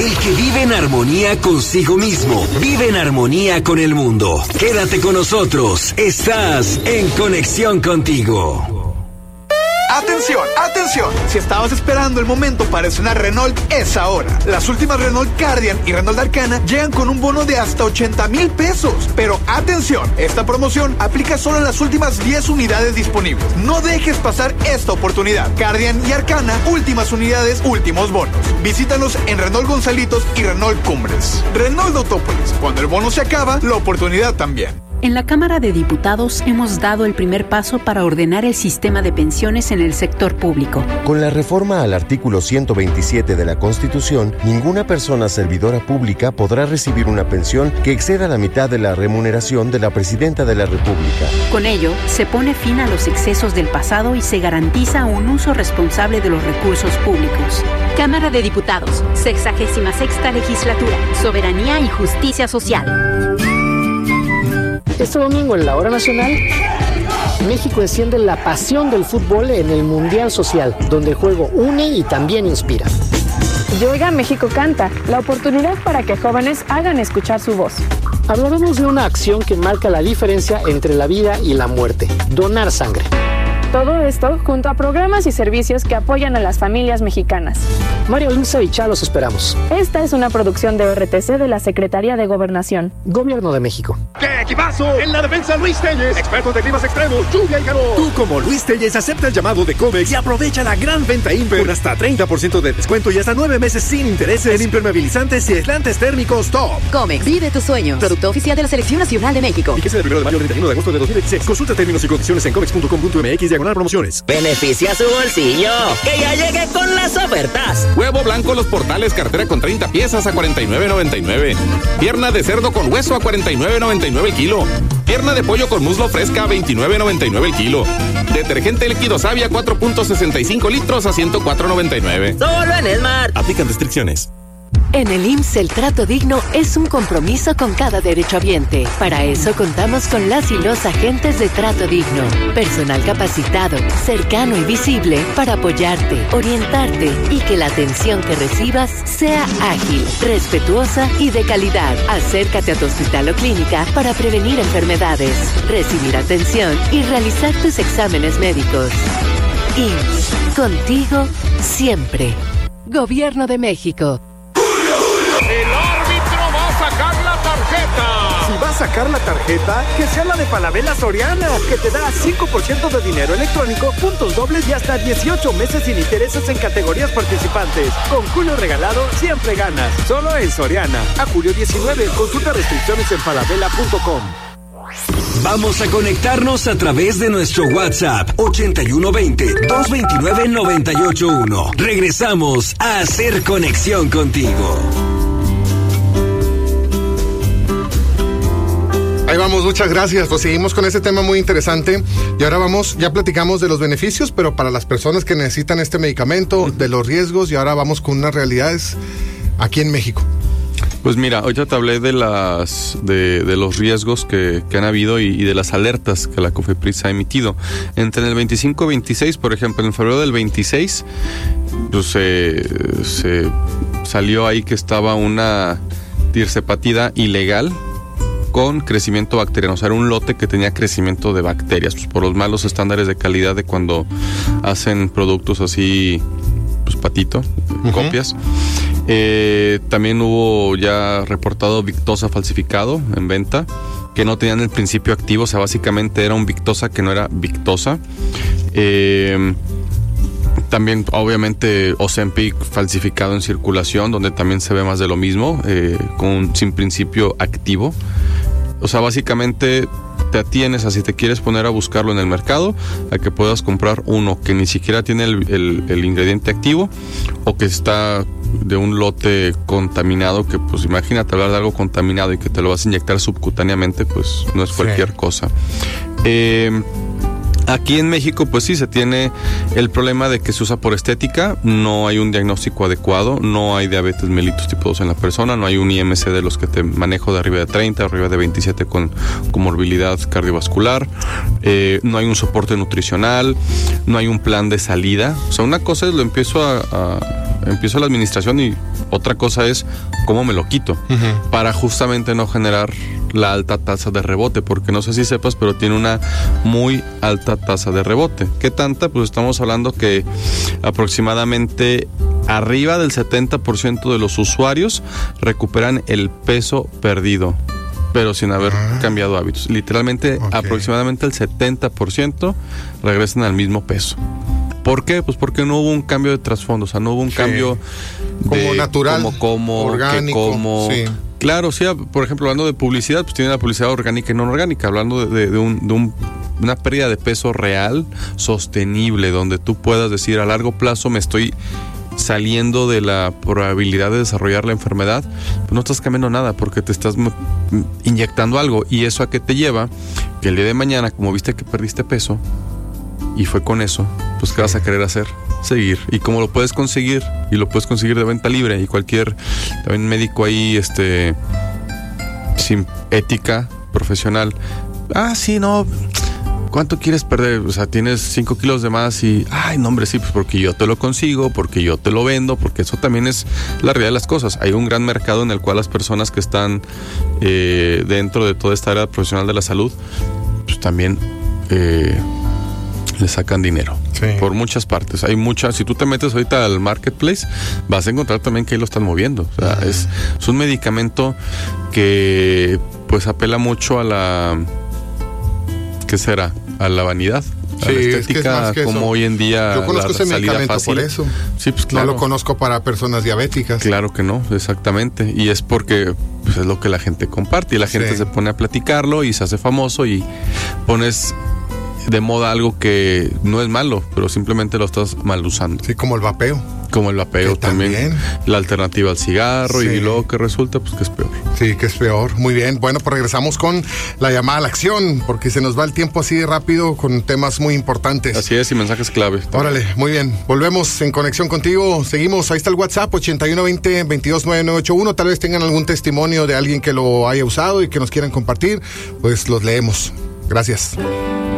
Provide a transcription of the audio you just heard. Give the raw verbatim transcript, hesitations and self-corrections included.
El que vive en armonía consigo mismo, vive en armonía con el mundo. Quédate con nosotros. Estás en Conexión Contigo. ¡Atención! ¡Atención! Si estabas esperando el momento para estrenar Renault, es ahora. Las últimas Renault Cardian y Renault Arcana llegan con un bono de hasta ochenta mil pesos. Pero ¡atención! Esta promoción aplica solo en las últimas diez unidades disponibles. No dejes pasar esta oportunidad. Cardian y Arcana, últimas unidades, últimos bonos. Visítanos en Renault Gonzalitos y Renault Cumbres. Renault Autópolis. Cuando el bono se acaba, la oportunidad también. En la Cámara de Diputados hemos dado el primer paso para ordenar el sistema de pensiones en el sector público. Con la reforma al artículo ciento veintisiete de la Constitución, ninguna persona servidora pública podrá recibir una pensión que exceda la mitad de la remuneración de la Presidenta de la República. Con ello, se pone fin a los excesos del pasado y se garantiza un uso responsable de los recursos públicos. Cámara de Diputados, sexagésima sexta legislatura, soberanía y justicia social. Este domingo en la Hora Nacional, México enciende la pasión del fútbol en el Mundial Social, donde el juego une y también inspira. Y oiga, México canta, la oportunidad para que jóvenes hagan escuchar su voz. Hablaremos de una acción que marca la diferencia entre la vida y la muerte, donar sangre. Todo esto junto a programas y servicios que apoyan a las familias mexicanas. Mario Lince y Chá los esperamos. Esta es una producción de R T C de la Secretaría de Gobernación. Gobierno de México. ¡Qué equipazo! En la defensa Luis Telles, expertos de climas extremos, lluvia y calor. Tú como Luis Telles acepta el llamado de Comex y aprovecha la gran venta Imper con hasta treinta por ciento de descuento y hasta nueve meses sin intereses en impermeabilizantes y aislantes térmicos top. Comex, vive tus sueños. Producto oficial de la Selección Nacional de México. Fíjese del primero de mayo al treinta y uno de agosto de dos mil veintiséis. Consulta términos y condiciones en comex punto com punto m x diagonal promociones. Beneficia su bolsillo. Que ya llegue con las ofertas. Huevo blanco Los Portales, cartera con treinta piezas a cuarenta y nueve noventa y nueve. Pierna de cerdo con hueso a cuarenta y nueve noventa y nueve el kilo. Pierna de pollo con muslo fresca a veintinueve noventa y nueve el kilo. Detergente líquido Savia cuatro punto sesenta y cinco litros a ciento cuatro noventa y nueve. Solo en Smart. Aplican restricciones. En el I M S S el trato digno es un compromiso con cada derechohabiente. Para eso contamos con las y los agentes de Trato Digno. Personal capacitado, cercano y visible para apoyarte, orientarte y que la atención que recibas sea ágil, respetuosa y de calidad. Acércate a tu hospital o clínica para prevenir enfermedades, recibir atención y realizar tus exámenes médicos. I M S S, contigo siempre. Gobierno de México. El árbitro va a sacar la tarjeta. Si va a sacar la tarjeta, que sea la de Falabella Soriana, que te da cinco por ciento de dinero electrónico, puntos dobles y hasta dieciocho meses sin intereses en categorías participantes. Con Julio regalado, siempre ganas. Solo en Soriana. A julio diecinueve. Consulta restricciones en falabella punto com. Vamos a conectarnos a través de nuestro WhatsApp ochenta y uno veinte, doscientos veintinueve, noventa y ocho uno. Regresamos a hacer conexión contigo. Ahí vamos, muchas gracias. Pues seguimos con este tema muy interesante y ahora vamos, ya platicamos de los beneficios, pero para las personas que necesitan este medicamento, de los riesgos, y ahora vamos con unas realidades aquí en México. Pues mira, hoy ya te hablé de las de, de los riesgos que, que han habido y, y de las alertas que la COFEPRIS ha emitido. Entre el veinticinco y veintiséis, por ejemplo, en febrero del veintiséis, pues se, se salió ahí que estaba una tirzepatida ilegal con crecimiento bacteriano, o sea, era un lote que tenía crecimiento de bacterias, pues por los malos estándares de calidad de cuando hacen productos así, pues patito, uh-huh. copias. Eh, también hubo ya reportado Victoza falsificado en venta, que no tenían el principio activo, o sea, básicamente era un Victoza que no era Victoza. Eh, También, obviamente, Ozempic falsificado en circulación, donde también se ve más de lo mismo, eh, con, sin principio activo. O sea, básicamente te atienes a, si te quieres poner a buscarlo en el mercado, a que puedas comprar uno que ni siquiera tiene el, el, el ingrediente activo, o que está de un lote contaminado, que pues imagínate hablar de algo contaminado y que te lo vas a inyectar subcutáneamente, pues no es cualquier sí. cosa. Eh... Aquí en México, pues sí, se tiene el problema de que se usa por estética, no hay un diagnóstico adecuado, no hay diabetes mellitus tipo dos en la persona, no hay un I M C de los que te manejo de arriba de treinta, arriba de veintisiete con comorbilidad cardiovascular, eh, no hay un soporte nutricional, no hay un plan de salida. O sea, una cosa es lo empiezo a, a empiezo la administración y otra cosa es cómo me lo quito, uh-huh. para justamente no generar la alta tasa de rebote, porque no sé si sepas, pero tiene una muy alta tasa de rebote. ¿Qué tanta? Pues estamos hablando que aproximadamente arriba del setenta por ciento de los usuarios recuperan el peso perdido, pero sin haber ah. cambiado hábitos. Literalmente, okay. aproximadamente el setenta por ciento regresan al mismo peso. ¿Por qué? Pues porque no hubo un cambio de trasfondo, o sea, no hubo un sí. cambio de como natural, como, como, orgánico, que como, sí. Claro, sí, por ejemplo, hablando de publicidad, pues tiene la publicidad orgánica y no orgánica, hablando de, de, de, un, de un, una pérdida de peso real, sostenible, donde tú puedas decir a largo plazo me estoy saliendo de la probabilidad de desarrollar la enfermedad, pues no estás cambiando nada porque te estás inyectando algo. ¿Y eso a qué te lleva? Que el día de mañana, como viste que perdiste peso y fue con eso, pues ¿qué vas a querer hacer? Seguir. Y como lo puedes conseguir, y lo puedes conseguir de venta libre, y cualquier también médico ahí este sin ética profesional, ah, sí, no, ¿cuánto quieres perder? O sea, tienes cinco kilos de más y, ay, no, hombre, sí, pues porque yo te lo consigo, porque yo te lo vendo, porque eso también es la realidad de las cosas. Hay un gran mercado en el cual las personas que están eh, dentro de toda esta área profesional de la salud, pues también eh, le sacan dinero. Sí. Por muchas partes. Hay muchas, si tú te metes ahorita al marketplace, vas a encontrar también que ahí lo están moviendo. O sea, uh-huh. es, es un medicamento que pues apela mucho a la, ¿qué será? A la vanidad, a sí, la estética, es que es como eso. Hoy en día. Yo conozco ese medicamento fácil. Por eso. Sí, pues claro. No lo conozco para personas diabéticas. Claro que no, exactamente. Y es porque pues, es lo que la gente comparte y la gente sí. se pone a platicarlo y se hace famoso y pones de moda algo que no es malo, pero simplemente lo estás mal usando. Sí, como el vapeo. Como el vapeo también, también. La alternativa al cigarro sí. y luego que resulta, pues que es peor. Sí, que es peor. Muy bien. Bueno, pues regresamos con la llamada a la acción, porque se nos va el tiempo así de rápido con temas muy importantes. Así es, y mensajes clave. Órale, muy bien. Volvemos en conexión contigo. Seguimos. Ahí está el WhatsApp, ochenta y uno veinte veintidós noventa y nueve ochenta y uno. Tal vez tengan algún testimonio de alguien que lo haya usado y que nos quieran compartir. Pues los leemos. Gracias.